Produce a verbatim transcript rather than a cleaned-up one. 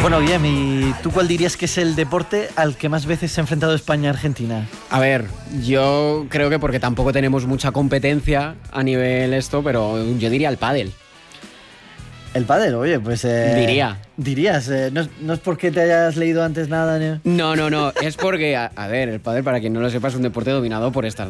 Bueno, Guillem, ¿y tú cuál dirías que es el deporte al que más veces se ha enfrentado España-Argentina? A ver, yo creo que porque tampoco tenemos mucha competencia a nivel esto, pero yo diría el pádel. El pádel, oye, pues... Eh, Diría. Dirías, eh, no, es, no es porque te hayas leído antes nada, ¿no? No, no, no, es porque, a, a ver, el pádel, para quien no lo sepa, es un deporte dominado por estas